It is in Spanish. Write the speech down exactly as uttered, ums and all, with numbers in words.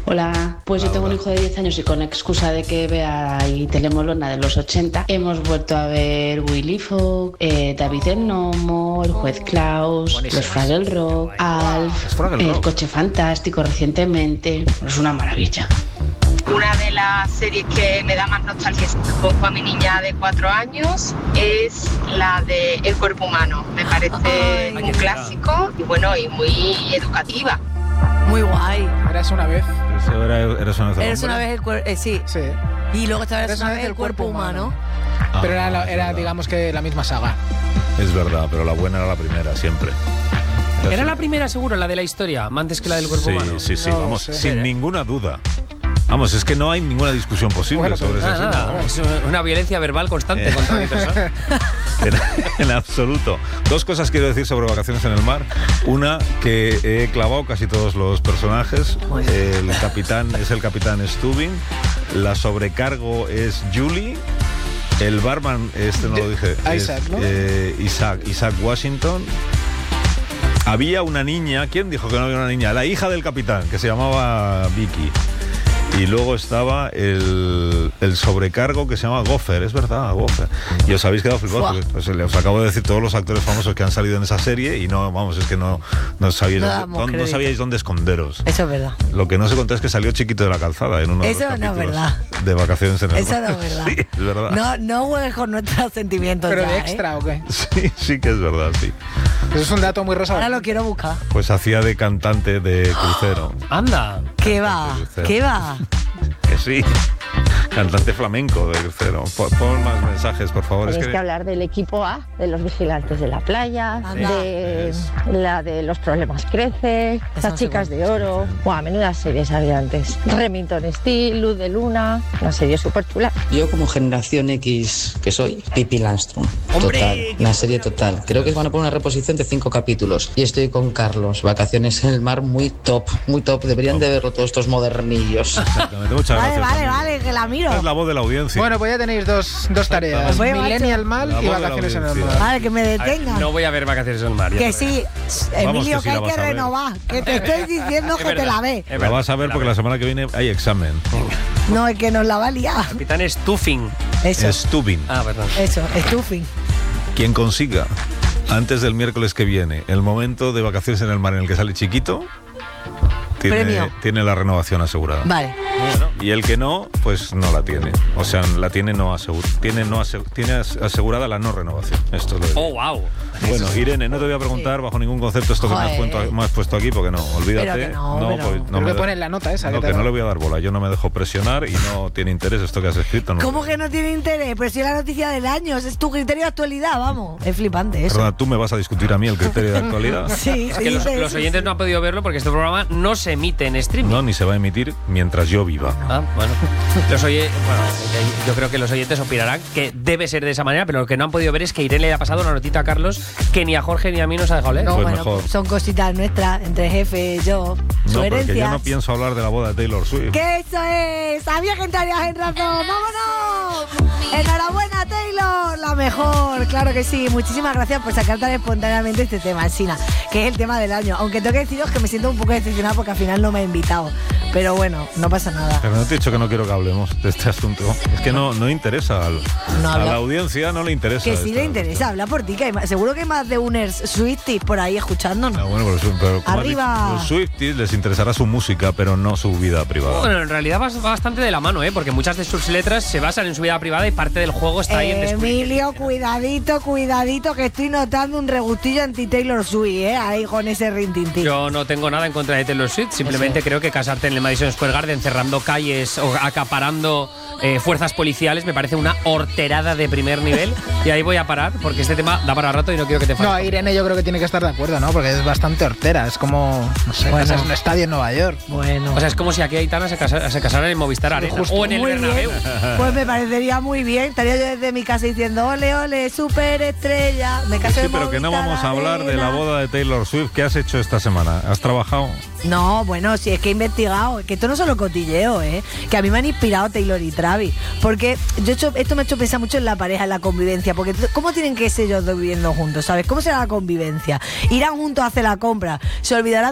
Hola, pues yo tengo un hijo de diez años y con excusa de que vea ahí Telemolona de los ochenta, hemos vuelto a ver Willy Fogg, eh, David el Gnomo, El Juez Klaus, Buenísimo. Los Fraggle Rock, Alf, Fraggle El Rock. Coche Fantástico recientemente. Es una maravilla. Una de las series que me da más nostalgia con a mi niña de cuatro años es la de El Cuerpo Humano. Me parece Ay, un clásico y bueno, y muy educativa. Muy guay. Eras una vez. Eso era, eras una vez. Eres una vez el cuerpo... Eh, sí. Sí. Y luego esta vez Eres una vez el cuerpo humano. Ah, Pero era, la- es era verdad. digamos que la misma saga. Es verdad, pero la buena era la primera, siempre. ¿Era siempre. la primera seguro, la de la historia, antes que la del cuerpo Sí, humano? sí, sí, No vamos, sé. sin ¿Eh? ninguna duda. Vamos, es que no hay ninguna discusión posible Bueno, sobre pues ese Nada, asunto. nada. Es una violencia verbal constante Eh. contra mi persona. En, en absoluto. Dos cosas quiero decir sobre Vacaciones en el Mar. Una, que he clavado casi todos los personajes. Muy bien. El capitán es el capitán Stubing. La sobrecargo es Julie. El barman, este no lo dije. es, Isaac, ¿no? eh, Isaac, Isaac Washington. Había una niña, ¿quién dijo que no había una niña? La hija del capitán, que se llamaba Vicky. Y luego estaba el, el sobrecargo que se llama Gopher, es verdad, Gopher. Y os habéis quedado flipados, Fua. porque os, os acabo de decir todos los actores famosos que han salido en esa serie y no, vamos, es que no, no, sabíais, No dónde, damos dónde- no crédito. sabíais dónde esconderos. Eso es verdad. Lo que no se contó es que salió Chiquito de la Calzada en uno de Eso los no es capítulos verdad. de Vacaciones en el Eso Mar. no es verdad. Sí, es verdad. No, no juegues con nuestros sentimientos ¿Pero ya, de ¿eh? extra o qué? Sí, sí que es verdad, sí. Eso es un dato muy rosado. Ahora lo quiero buscar. Pues hacía de cantante de crucero. Anda. ¿Qué va? ¿Qué va? Que sí. Cantante flamenco de crucero. Pon, pon más mensajes, por favor. Es Tenéis que... que hablar del equipo A, de los vigilantes de la playa, Anda. de Es- la de los problemas crece, Esa las no sé chicas cuál. de oro. Buah, menudas series había antes. Remington Steel, Luz de Luna, una serie súper chula. Yo como generación X que soy, Pippi Landström. ¡Hombre! Total, una serie total. Creo que van a poner una reposición de cinco capítulos. Y estoy con Carlos. Vacaciones en el mar, muy top, muy top. Deberían de verlo todos estos modernillos. Exactamente, muchas Vale, gracias. vale, vale, que la miro. Esta es la voz de la audiencia. Bueno, pues ya tenéis dos, dos tareas. Oye, Millennial macho. Mal La y voz de la Vacaciones en el audiencia. Mar. Vale, que me A ver, detengan. no voy a ver Vacaciones en el Mar. ya Que lo sí, Emilio, que sí que la hay vas que a ver. renovar. Que te estoy diciendo Es que te verdad. la ve. Es la verdad, vas a ver la porque veo. la semana que viene hay examen. No, es que nos la va a liar. Capitán Stuffing. Eso, Stubing. Ah, perdón. eso, estufing. Quien consiga, antes del miércoles que viene, el momento de Vacaciones en el Mar en el que sale Chiquito, tiene, Premio. tiene la renovación asegurada. Vale. Y el que no, pues no la tiene. O sea, la tiene no asegurada. Tiene, no asegu- tiene as- asegurada la no renovación. Esto lo digo. Oh, wow. Bueno, Irene, no te voy a preguntar bajo ningún concepto esto que me has, Joder. puesto, me has puesto aquí, porque no, olvídate. Pero que no, pero- pues, Pero me que de- pone en la nota esa. no, que que te no da. le voy a dar bola. Yo no me dejo presionar y no tiene interés esto que has escrito. No. ¿Cómo que no tiene interés? Pero si es la noticia del año, es tu criterio de actualidad, vamos. Es flipante eso. Perdona, ¿tú me vas a discutir a mí el criterio de actualidad? Sí, Es que los, dice los eso, oyentes sí. no han podido verlo porque este programa no se emite en streaming. No, ni se va a emitir mientras yo viva. Ah, bueno. Los oye, bueno, yo creo que los oyentes opinarán que debe ser de esa manera, pero lo que no han podido ver es que Irene le ha pasado una notita a Carlos que ni a Jorge ni a mí nos ha dejado leer. No, Pues bueno, mejor. pues son cositas nuestras, entre jefe, yo, No, porque yo sugerencias. no pienso hablar de la boda de Taylor Swift. ¡Que eso es! ¡Sabía que entrarías en razón! ¡Vámonos! ¡Enhorabuena, Taylor! La mejor, claro que sí. Muchísimas gracias por sacar tan espontáneamente este tema, Alsina, que es el tema del año. Aunque tengo que deciros que me siento un poco decepcionada porque al final no me ha invitado. Pero bueno, no pasa nada. Pero no te he dicho que no quiero que hablemos de este asunto. Es que no, no interesa. Al, No a habla. la audiencia no le interesa. Que sí esto. le interesa, habla por ti, que hay más- seguro que hay más de uners Swifties por ahí escuchándonos. No, bueno, pero, su- pero como has Arriba. dicho, los Swifties les interesará su música, pero no su vida privada. Bueno, en realidad va va bastante de la mano, ¿eh? Porque muchas de sus letras se basan en su vida privada y parte del juego está ahí en descubrir. Emilio, cuidadito, cuidadito, que estoy notando un regustillo anti-Taylor Swift, ¿eh? Ahí con ese rintintín. Yo no tengo nada en contra de Taylor Swift, simplemente creo que casarte en el Madison Square Garden cerrando calles o acaparando eh, fuerzas policiales me parece una horterada de primer nivel y ahí voy a parar porque este tema da para rato y no quiero que te falte. No, Irene yo creo que tiene que estar de acuerdo, ¿no? Porque es bastante hortera. Es como, no sé, Bueno. pasas un estadio en Nueva York. Bueno. O sea, es como si aquí Aitana se, casa, se casara en Movistar Arena justo. o en el Muy Bernabéu. bien. Pues me parecería muy bien. Estaría yo desde mi casa diciendo, ole, ole, superestrella. Me caso Sí, de pero que no Movistar vamos a hablar de la Arena. boda de Taylor Swift. ¿Qué has hecho esta semana? ¿Has trabajado? No, bueno, si es que he investigado, que esto no es solo cotilleo, ¿eh? Que a mí me han inspirado Taylor y Travis. Porque yo he hecho, esto me ha hecho pensar mucho en la pareja, en la convivencia. Porque ¿cómo tienen que ser ellos dos viviendo juntos? ¿Sabes? ¿Cómo será la convivencia? Irán juntos a hacer la compra. Se olvidarán